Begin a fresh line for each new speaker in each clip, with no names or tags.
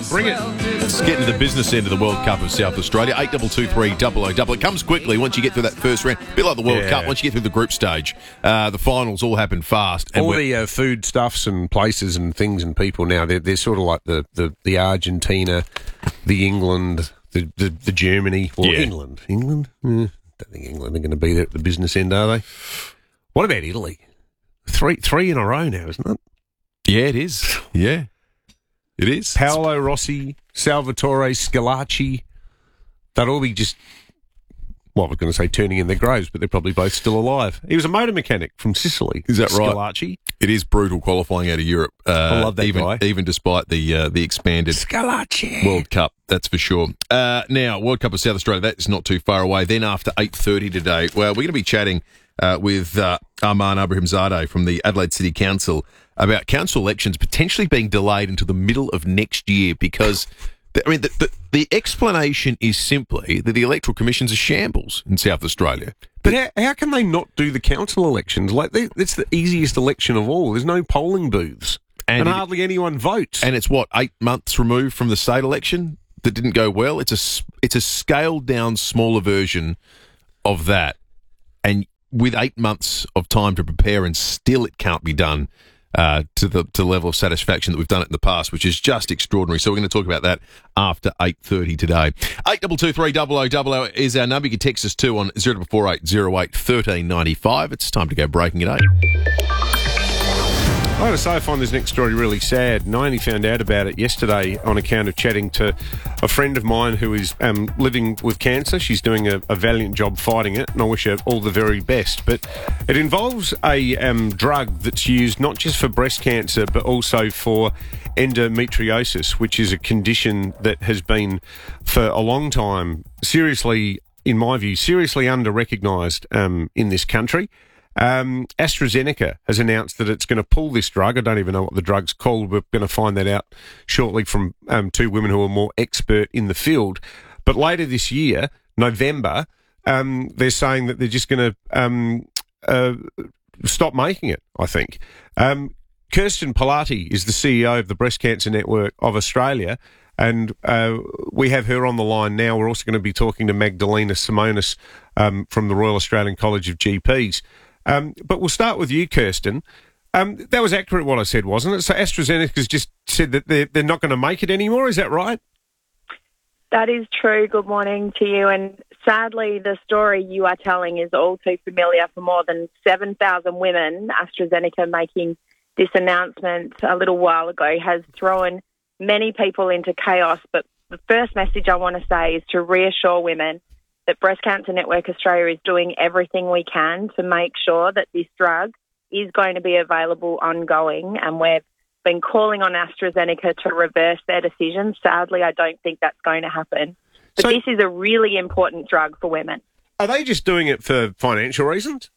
Bring it. Let's get into the business end of the World Cup of South Australia. 8223 000. It comes quickly once you get through that first round. A bit like the World Cup, once you get through the group stage. The finals all happen fast.
And all the food stuffs and places and things and people now, they're sort of like the Argentina, the England, the Germany, or England. England? Don't think England are going to be there at the business end, are they? What about Italy? Three in a row now, isn't it?
Yeah, it is. Yeah, it is.
Paolo Rossi, Salvatore Schillaci, they'd all be just, well, I was going to say turning in their graves, but they're probably both still alive. He was a motor mechanic from Sicily.
Is that right?
Schillaci.
It is brutal qualifying out of Europe.
I love that guy.
Even despite the expanded
Schillaci.
World Cup, that's for sure. Now, World Cup of South Australia, that's not too far away. Then after 8:30 today, well, we're going to be chatting with Arman Abrahimzadeh from the Adelaide City Council about council elections potentially being delayed until the middle of next year because, the explanation is simply that the Electoral Commission's a shambles in South Australia.
But how can they not do the council elections? It's the easiest election of all. There's no polling booths and hardly anyone votes.
And it's 8 months removed from the state election that didn't go well. It's a scaled down, smaller version of that. And with 8 months of time to prepare, and still it can't be done to the level of satisfaction that we've done it in the past, which is just extraordinary. So we're going to talk about that after 8:30 today. 8223 000 is our number. You can text us too on 0448 08 1395. It's time to go breaking it 8.
I got to say, I find this next story really sad, and I only found out about it yesterday on account of chatting to a friend of mine who is living with cancer. She's doing a valiant job fighting it, and I wish her all the very best. But it involves a drug that's used not just for breast cancer, but also for endometriosis, which is a condition that has been, for a long time, seriously, in my view, seriously under-recognised in this country. AstraZeneca has announced that it's going to pull this drug. I don't even know what the drug's called. We're going to find that out shortly from two women who are more expert in the field. But later this year, November, they're saying that they're just going to stop making it, I think. Kirsten Pilati is the CEO of the Breast Cancer Network of Australia, and we have her on the line now. We're also going to be talking to Magdalena Simonis from the Royal Australian College of GPs. But we'll start with you, Kirsten. That was accurate what I said, wasn't it? So AstraZeneca's just said that they're not going to make it anymore. Is that right?
That is true. Good morning to you. And sadly, the story you are telling is all too familiar for more than 7,000 women. AstraZeneca making this announcement a little while ago has thrown many people into chaos. But the first message I want to say is to reassure women that Breast Cancer Network Australia is doing everything we can to make sure that this drug is going to be available ongoing, and we've been calling on AstraZeneca to reverse their decision. Sadly, I don't think that's going to happen. But this is a really important drug for women.
Are they just doing it for financial reasons?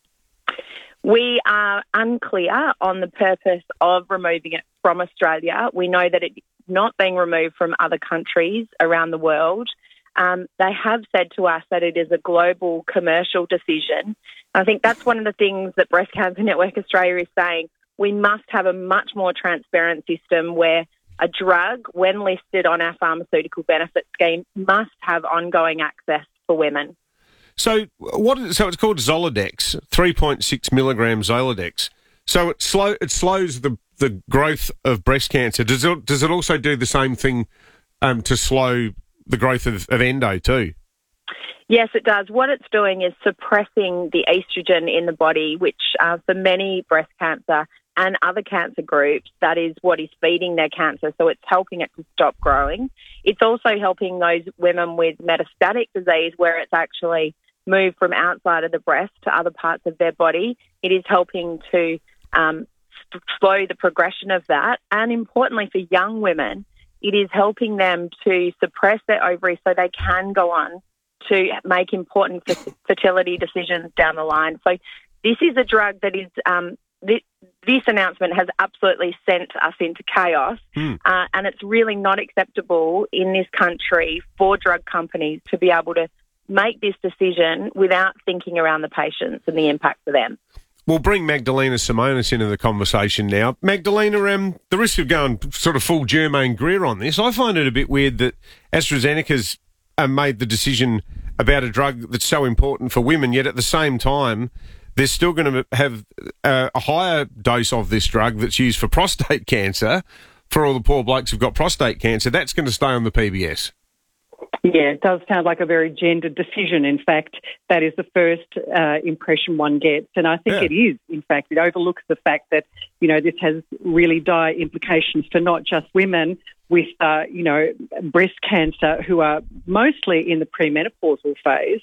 We are unclear on the purpose of removing it from Australia. We know that it's not being removed from other countries around the world. They have said to us that it is a global commercial decision. I think that's one of the things that Breast Cancer Network Australia is saying. We must have a much more transparent system where a drug, when listed on our pharmaceutical benefit scheme, must have ongoing access for women.
So it's called Zoladex, 3.6 milligrams Zoladex. So it slows the growth of breast cancer. Does it also do the same thing to slow the growth of endo too?
Yes, it does. What it's doing is suppressing the estrogen in the body, which for many breast cancer and other cancer groups, that is what is feeding their cancer. So it's helping it to stop growing. It's also helping those women with metastatic disease where it's actually moved from outside of the breast to other parts of their body. It is helping to slow the progression of that. And importantly for young women, it is helping them to suppress their ovaries so they can go on to make important fertility decisions down the line. So this is a drug that is, this announcement has absolutely sent us into chaos, and it's really not acceptable in this country for drug companies to be able to make this decision without thinking around the patients and the impact for them.
We'll bring Magdalena Simonis into the conversation now. Magdalena, the risk of going sort of full Germaine Greer on this, I find it a bit weird that AstraZeneca's made the decision about a drug that's so important for women, yet at the same time, they're still going to have a higher dose of this drug that's used for prostate cancer for all the poor blokes who've got prostate cancer. That's going to stay on the PBS.
Yeah, it does sound like a very gendered decision. In fact, that is the first impression one gets. And I think it is, in fact. It overlooks the fact that, this has really dire implications for not just women with, breast cancer who are mostly in the premenopausal phase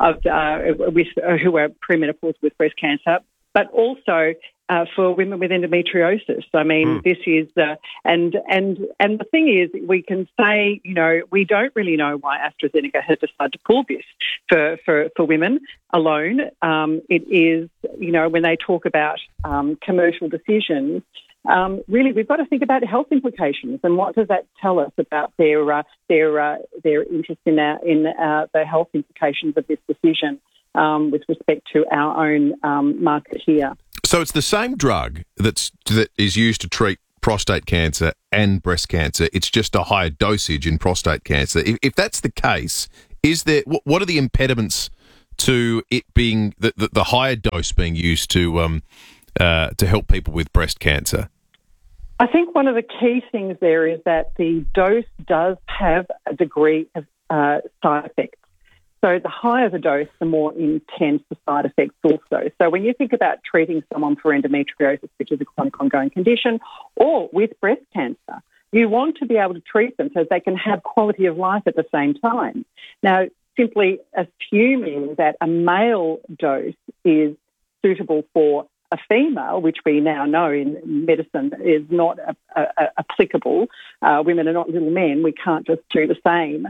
who are premenopausal with breast cancer, but also for women with endometriosis. I mean, this is and the thing is, we can say, we don't really know why AstraZeneca has decided to pull this for women alone. It is, when they talk about commercial decisions, really we've got to think about health implications and what does that tell us about their interest in the health implications of this decision with respect to our own market here.
So it's the same drug that is used to treat prostate cancer and breast cancer. It's just a higher dosage in prostate cancer. If that's the case, what are the impediments to it being the higher dose being used to help people with breast cancer?
I think one of the key things there is that the dose does have a degree of side effects. So the higher the dose, the more intense the side effects also. So when you think about treating someone for endometriosis, which is a chronic ongoing condition, or with breast cancer, you want to be able to treat them so they can have quality of life at the same time. Now, simply assuming that a male dose is suitable for a female, which we now know in medicine is not applicable. Women are not little men. We can't just do the same.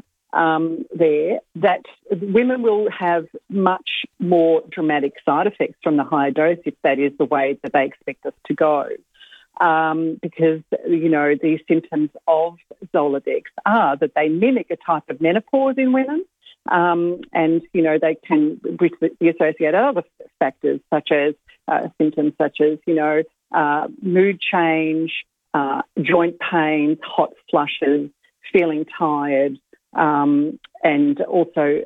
That women will have much more dramatic side effects from the higher dose if that is the way that they expect us to go. Because, the symptoms of Zoladex are that they mimic a type of menopause in women and, they can be associated with other factors such as symptoms such as, mood change, joint pains, hot flushes, feeling tired, and also,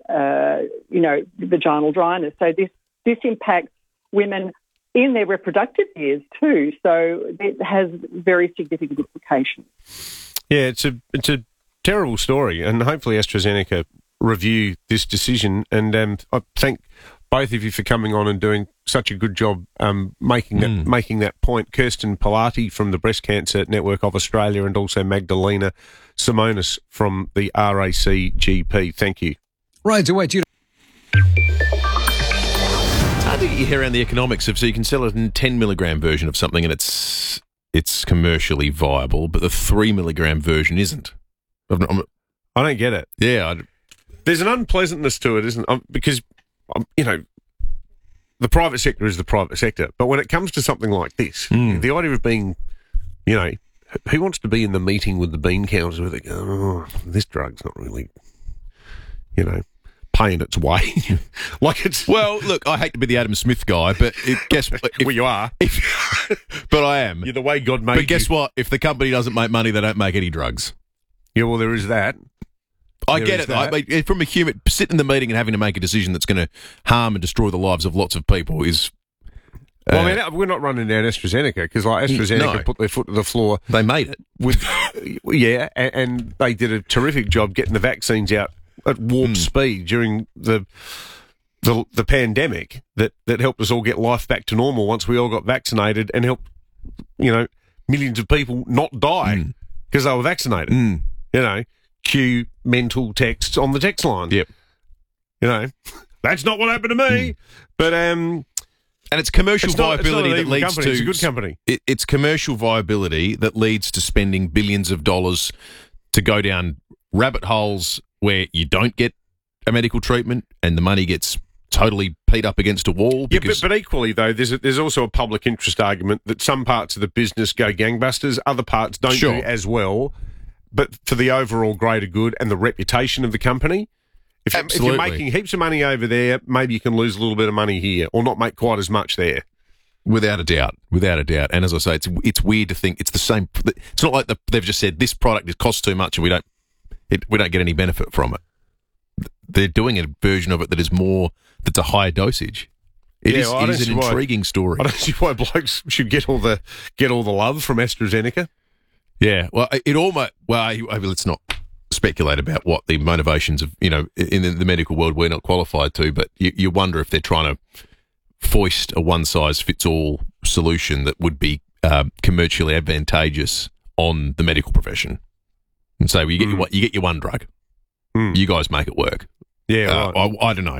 vaginal dryness. So this impacts women in their reproductive years too. So it has very significant implications.
Yeah, it's a terrible story, and hopefully AstraZeneca review this decision. And I thank both of you for coming on and doing such a good job making that point. Kirsten Pilati from the Breast Cancer Network of Australia and also Magdalena Simonis from the RACGP. Thank you.
Right, so wait,
How do you get around the economics of, so you can sell a 10 milligram version of something and it's commercially viable, but the 3 milligram version isn't?
I don't get it.
Yeah.
There's an unpleasantness to it, isn't because the private sector is the private sector. But when it comes to something like this, the idea of being, who wants to be in the meeting with the bean counters where they go, this drug's not really, paying its way.
Well, look, I hate to be the Adam Smith guy, but
well, you are.
But I am.
You're the way God made you.
But guess what? If the company doesn't make money, they don't make any drugs.
Yeah, well, there is that.
I get it. I mean, from a human, sitting in the meeting and having to make a decision that's going to harm and destroy the lives of lots of people is.
Well, I mean, we're not running down AstraZeneca because AstraZeneca put their foot to the floor.
They made it
with, and they did a terrific job getting the vaccines out at warp speed during the pandemic. That helped us all get life back to normal once we all got vaccinated, and helped millions of people not die because they were vaccinated. Cue mental texts on the text line.
Yep.
That's not what happened to me. But
and it's commercial viability that leads to.
It's a good company.
It's commercial viability that leads to spending billions of dollars to go down rabbit holes where you don't get a medical treatment and the money gets totally peed up against a wall.
Because but equally though, there's also a public interest argument that some parts of the business go gangbusters, other parts don't do as well. But for the overall greater good and the reputation of the company, if you're making heaps of money over there, maybe you can lose a little bit of money here or not make quite as much there.
Without a doubt. And as I say, it's weird to think it's the same. It's not like they've just said this product costs too much and we don't get any benefit from it. They're doing a version of it that's a higher dosage. It is an intriguing story.
I don't see why blokes should get all the love from AstraZeneca.
Yeah, well, let's not speculate about what the motivations of, in the medical world we're not qualified to, but you wonder if they're trying to foist a one-size-fits-all solution that would be commercially advantageous on the medical profession. And say, well, you get your one drug. You guys make it work.
Yeah, right.
I don't know.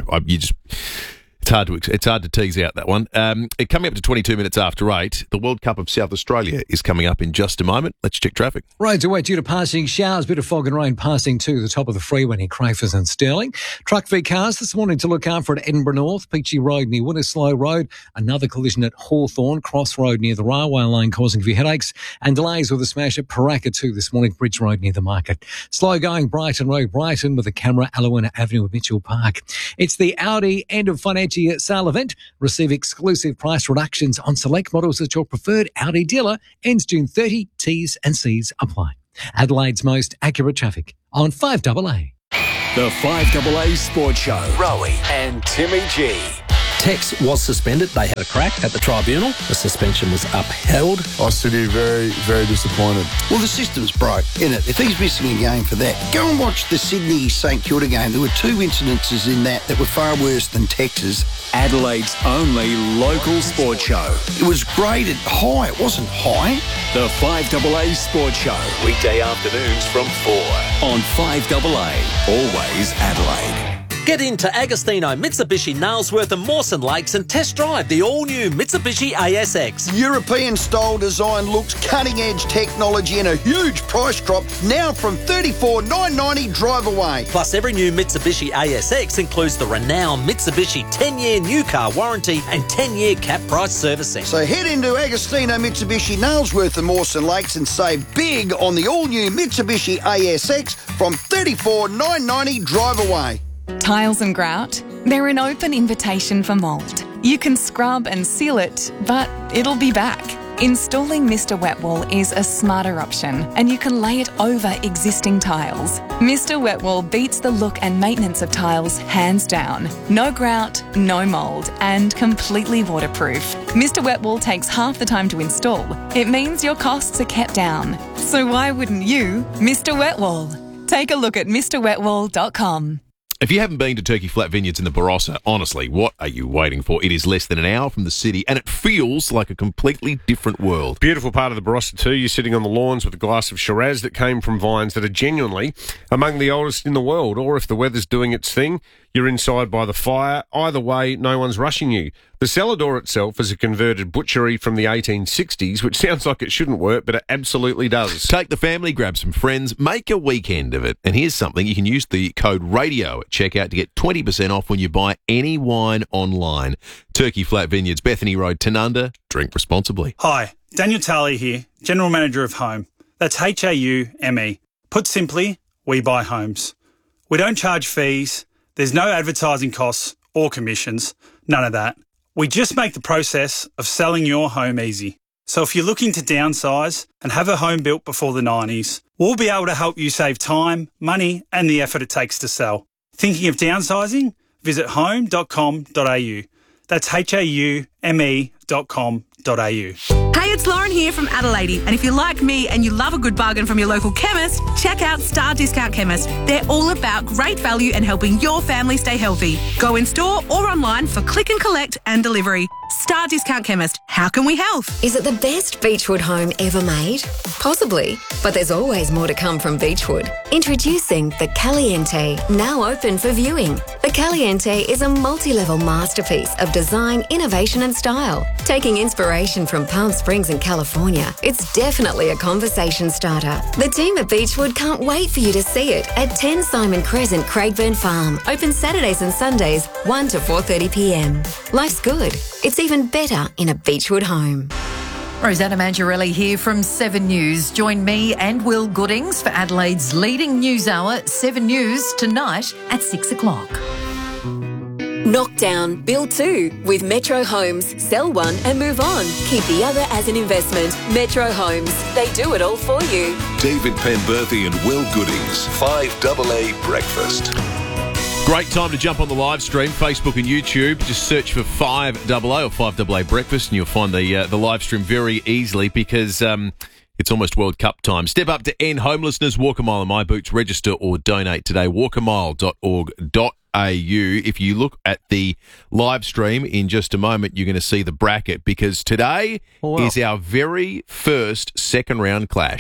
It's hard to tease out that one. Coming up to 22 minutes after 8, the World Cup of South Australia is coming up in just a moment. Let's check traffic.
Roads are wet due to passing showers, bit of fog and rain passing to the top of the freeway near Crafers and Stirling. Truck v cars this morning to look out for at Edinburgh North, Peachy Road near Winterslow Road, another collision at Hawthorne, Cross Road near the railway line causing a few headaches, and delays with a smash at Paraka 2 this morning, Bridge Road near the market. Slow going Brighton Road, Brighton with a camera, Alawina Avenue at Mitchell Park. It's the Audi end of financial year sale event. Receive exclusive price reductions on select models at your preferred Audi dealer. Ends June 30. T's and C's apply. Adelaide's most accurate traffic on 5AA.
The 5AA Sports Show. Rowie and Timmy G.
Tex was suspended. They had a crack at the tribunal. The suspension was upheld.
I sit here very, very disappointed.
Well, the system's broke, isn't it? If he's missing a game for that, go and watch the Sydney St Kilda game. There were 2 incidences in that were far worse than Tex's.
Adelaide's only local sports show.
It was graded high. It wasn't high.
The 5AA Sports Show. Weekday afternoons from 4 on 5AA. Always Adelaide.
Get into Agostino Mitsubishi Nailsworth and Mawson Lakes and test drive the all-new Mitsubishi ASX.
European-style design looks, cutting-edge technology and a huge price drop now from $34,990 drive away.
Plus, every new Mitsubishi ASX includes the renowned Mitsubishi 10-year new car warranty and 10-year cap price servicing.
So head into Agostino Mitsubishi Nailsworth and Mawson Lakes and save big on the all-new Mitsubishi ASX from $34,990 drive away.
Tiles and grout, they're an open invitation for mould. You can scrub and seal it, but it'll be back. Installing Mr. Wet Wall is a smarter option, and you can lay it over existing tiles. Mr. Wet Wall beats the look and maintenance of tiles hands down. No grout, no mould, and completely waterproof. Mr. Wet Wall takes half the time to install. It means your costs are kept down. So why wouldn't you, Mr. Wet Wall? Take a look at MrWetWall.com.
If you haven't been to Turkey Flat Vineyards in the Barossa, honestly, what are you waiting for? It is less than an hour from the city, and it feels like a completely different world.
Beautiful part of the Barossa too. You're sitting on the lawns with a glass of Shiraz that came from vines that are genuinely among the oldest in the world. Or if the weather's doing its thing, you're inside by the fire. Either way, no one's rushing you. The cellar door itself is a converted butchery from the 1860s, which sounds like it shouldn't work, but it absolutely does.
Take the family, grab some friends, make a weekend of it. And here's something. You can use the code RADIO at checkout to get 20% off when you buy any wine online. Turkey Flat Vineyards, Bethany Road, Tanunda. Drink responsibly.
Hi, Daniel Talley here, General Manager of Home. That's HAUME. Put simply, we buy homes. We don't charge fees. There's no advertising costs or commissions. None of that. We just make the process of selling your home easy. So if you're looking to downsize and have a home built before the 90s, we'll be able to help you save time, money and the effort it takes to sell. Thinking of downsizing? Visit home.com.au. That's HAUME.com.au.
Hey, it's Lauren here from Adelaide, and if you're like me and you love a good bargain from your local chemist, check out Star Discount Chemist. They're all about great value and helping your family stay healthy. Go in store or online for click and collect and delivery. Star Discount Chemist. How can we help?
Is it the best Beechwood home ever made? Possibly, but there's always more to come from Beechwood. Introducing the Caliente, now open for viewing. The Caliente is a multi-level masterpiece of design, innovation and style. Taking inspiration from Palm Springs and California, it's definitely a conversation starter. The team at Beechwood can't wait for you to see it at 10 Simon Crescent, Craigburn Farm. Open Saturdays and Sundays, 1 to 4:30 p.m. Life's good. It's even better in a Beechwood home.
Rosanna Mangiarelli here from 7 News. Join me and Will Goodings for Adelaide's leading news hour, 7 News, tonight at 6 o'clock.
Knock down, build two with Metro Homes. Sell one and move on. Keep the other as an investment. Metro Homes. They do it all for you.
David Penberthy and Will Goodings. 5AA Breakfast.
Great time to jump on the live stream, Facebook and YouTube. Just search for 5AA or 5AA Breakfast and you'll find the live stream very easily because it's almost World Cup time. Step up to end homelessness. Walk a mile in my boots. Register or donate today. walkamile.org.au. If you look at the live stream in just a moment, you're going to see the bracket because today is our very first second round clash.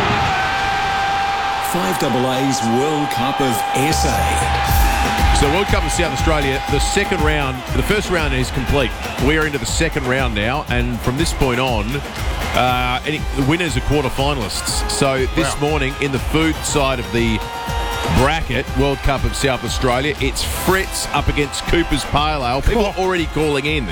5AA's World Cup of SA.
So World Cup of South Australia, the first round is complete. We're into the second round now, and from this point on, the winners are quarterfinalists. So this morning, in the food side of the bracket, World Cup of South Australia, it's Fritz up against Cooper's Pale Ale. People are already calling in.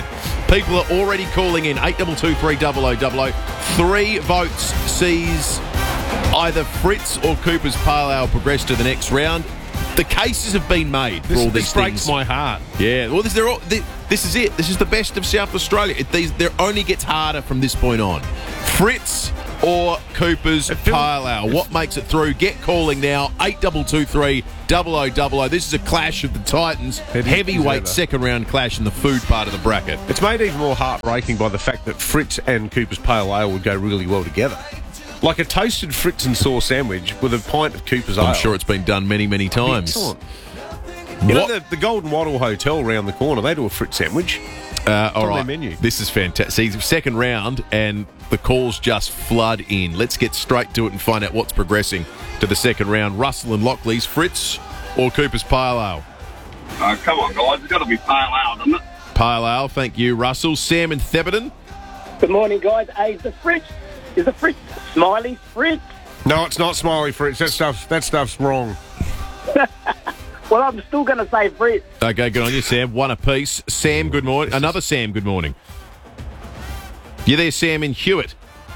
8223 3 votes sees either Fritz or Cooper's Pale Ale progress to the next round. The cases have been made for all these things.
This breaks my heart.
Yeah, well, this is it. This is the best of South Australia. It only gets harder from this point on. Fritz or Cooper's Pale Ale. What makes it through? Get calling now. 8223 0000. This is a clash of the Titans. Heavyweight second round clash in the food part of the bracket.
It's made even more heartbreaking by the fact that Fritz and Cooper's Pale Ale would go really well together. Like a toasted Fritz and sauce sandwich with a pint of Cooper's Ale.
I'm sure it's been done many, many times.
You know, the Golden Wattle Hotel round the corner, they do a Fritz sandwich.
All right.
Their menu.
This is fantastic. See, second round, and the calls just flood in. Let's get straight to it and find out what's progressing to the second round. Russell and Lockley's Fritz or Cooper's Pale Ale?
Come on, guys. It's got to be Pale Ale, doesn't it?
Pale Ale, thank you, Russell. Sam and Theberton?
Good morning, guys. Is the Fritz Smiley Fritz?
No, it's not Smiley Fritz. That stuff's wrong.
Well, I'm still going to say Fritz.
Okay, good on you, Sam. One apiece. Sam, good morning. Another Sam, good morning. You there, Sam in Hewitt?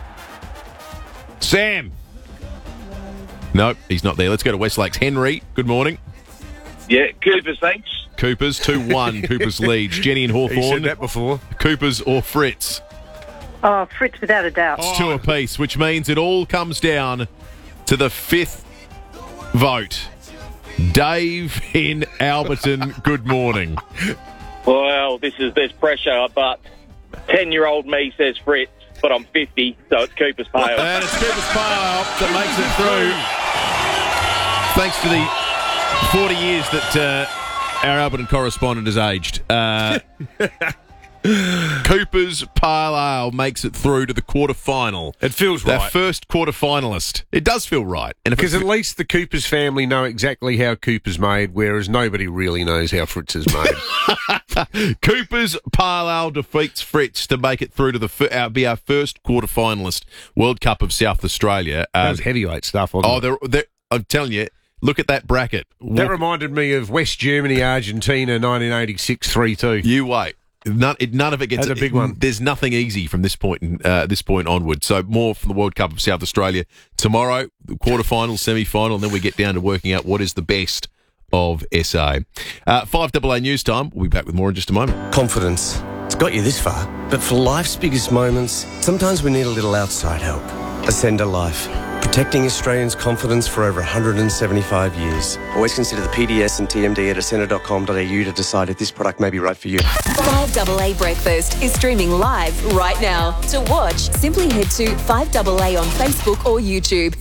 Sam? Nope, he's not there. Let's go to West Lakes. Henry, good morning.
Yeah, Coopers, thanks.
Coopers, 2-1. Coopers leads. Jenny and Hawthorn.
He said that before.
Coopers or Fritz?
Oh, Fritz, without a doubt.
It's two apiece, which means it all comes down to the fifth vote. Dave in Alberton, good morning.
Well, there's pressure, but 10-year-old me says Fritz, but I'm 50, so it's Cooper's Pale Ale.
And it's Cooper's Pale Ale that makes it through. Thanks to the 40 years that our Alberton correspondent has aged. Cooper's Pale Ale makes it through to the quarterfinal.
It feels right.
Their first quarterfinalist. It does feel right.
Because at least the Coopers family know exactly how Cooper's made, whereas nobody really knows how Fritz is made.
Cooper's Pale Ale defeats Fritz to make it through to be our first quarterfinalist World Cup of South Australia.
That was heavyweight stuff, wasn't
it? I'm telling you, look at that bracket.
That reminded me of West Germany, Argentina, 1986 3-2.
You wait. None of it gets
a big one.
There's nothing easy from this point onward. So more from the World Cup of South Australia tomorrow, the quarterfinal, semi-final, and then we get down to working out what is the best of SA. 5AA News Time. We'll be back with more in just a moment.
Confidence. It's got you this far, but for life's biggest moments, sometimes we need a little outside help. Ascender Life. Protecting Australians' confidence for over 175 years. Always consider the PDS and TMD at ascender.com.au to decide if this product may be right for you.
5AA Breakfast is streaming live right now. To watch, simply head to 5AA on Facebook or YouTube.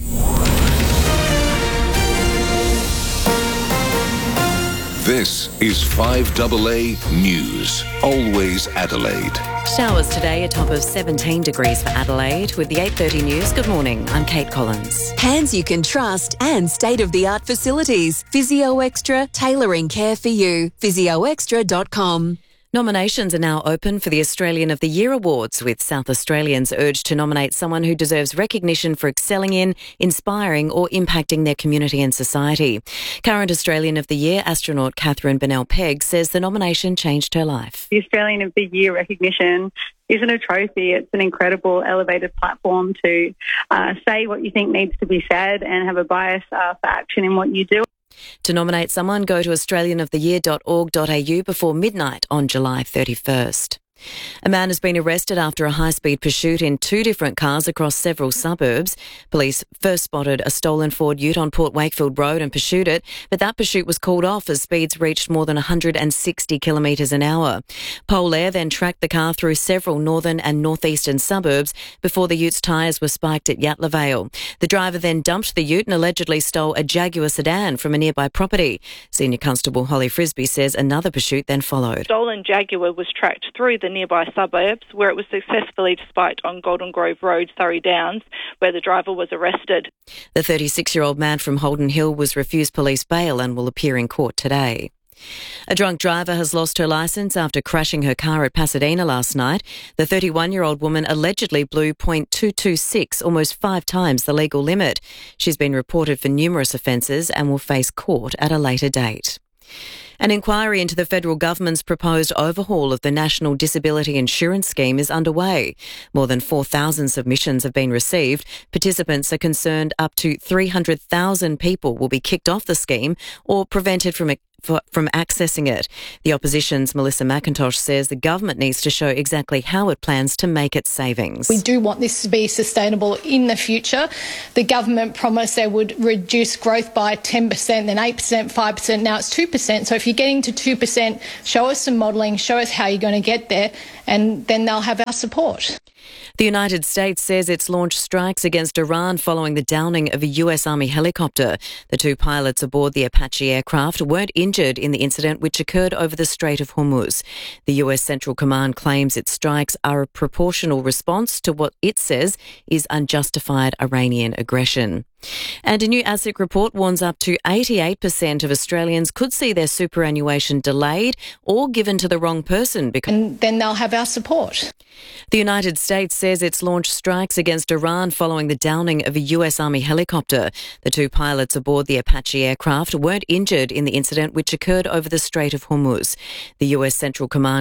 This is 5AA News. Always Adelaide.
Showers today, a top of 17 degrees for Adelaide. With the 8:30 news, good morning. I'm Kate Collins.
Hands you can trust and state-of-the-art facilities. Physio Extra, tailoring care for you. PhysioExtra.com.
Nominations are now open for the Australian of the Year Awards, with South Australians urged to nominate someone who deserves recognition for excelling in, inspiring or impacting their community and society. Current Australian of the Year astronaut Catherine Bennell-Pegg says the nomination changed her life.
The Australian of the Year recognition isn't a trophy. It's an incredible elevated platform to say what you think needs to be said and have a bias for action in what you do.
To nominate someone, go to australianoftheyear.org.au before midnight on July 31st. A man has been arrested after a high-speed pursuit in 2 different cars across several suburbs. Police first spotted a stolen Ford Ute on Port Wakefield Road and pursued it, but that pursuit was called off as speeds reached more than 160 kilometres an hour. Polair then tracked the car through several northern and northeastern suburbs before the Ute's tyres were spiked at Yatla Vale. The driver then dumped the Ute and allegedly stole a Jaguar sedan from a nearby property. Senior Constable Holly Frisbee says another pursuit then followed.
Stolen Jaguar was tracked through the nearby suburbs where it was successfully spiked on Golden Grove Road, Surrey Downs, where the driver was arrested.
The 36-year-old man from Holden Hill was refused police bail and will appear in court today. A drunk driver has lost her licence after crashing her car at Pasadena last night. The 31-year-old woman allegedly blew .226, almost 5 times the legal limit. She's been reported for numerous offences and will face court at a later date. An inquiry into the federal government's proposed overhaul of the National Disability Insurance Scheme is underway. More than 4,000 submissions have been received. Participants are concerned up to 300,000 people will be kicked off the scheme or prevented from accessing it. The opposition's Melissa McIntosh says the government needs to show exactly how it plans to make its savings.
We do want this to be sustainable in the future. The government promised they would reduce growth by 10%, then 8%, 5%, now it's 2%. So if you're getting to 2%, show us some modelling, show us how you're going to get there, and then they'll have our support.
The United States says it's launched strikes against Iran following the downing of a US Army helicopter. The 2 pilots aboard the Apache aircraft weren't injured in the incident, which occurred over the Strait of Hormuz. The US Central Command claims its strikes are a proportional response to what it says is unjustified Iranian aggression. And a new ASIC report warns up to 88% of Australians could see their superannuation delayed or given to the wrong person.
And then they'll have our support.
The United States says it's launched strikes against Iran following the downing of a US Army helicopter. The 2 pilots aboard the Apache aircraft weren't injured in the incident, which occurred over the Strait of Hormuz. The US Central Command